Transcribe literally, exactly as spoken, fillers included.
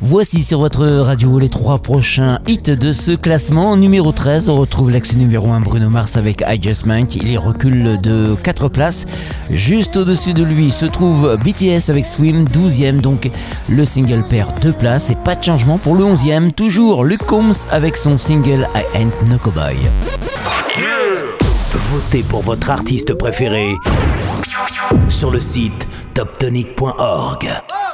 Voici sur votre radio les trois prochains hits de ce classement. Numéro treize, on retrouve l'ex numéro un Bruno Mars avec I Just Might. Il y recule de quatre places. Juste au-dessus de lui se trouve B T S avec Swim, douzième. Donc le single perd deux places et pas de changement pour le onzième. Toujours Luke Combs avec son single I Ain't No Cowboy. Votez pour votre artiste préféré sur le site top tonic point org.